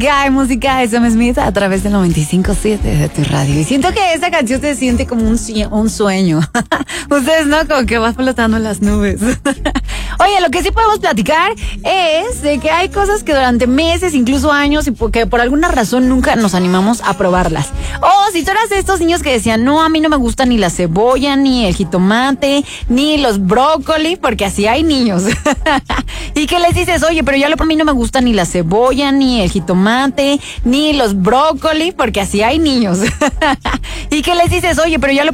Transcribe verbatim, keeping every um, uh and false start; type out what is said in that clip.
Hay música de Sam Smith a través del noventa y cinco punto siete de tu radio. Y siento que esa canción se siente como un, un sueño. Ustedes, ¿no? Como que va flotando en las nubes. Oye, lo que sí podemos platicar es de que hay cosas que durante meses, incluso años, y que por alguna razón nunca nos animamos a probarlas. O si tú eras de estos niños que decían, no, a mí no me gusta ni la cebolla, ni el jitomate, ni los brócoli, porque así hay niños. Y que les dices, oye, pero ya lo, a mí no me gusta ni la cebolla, ni el jitomate, ni los brócoli, porque así hay niños. Y que les dices, oye, pero ya lo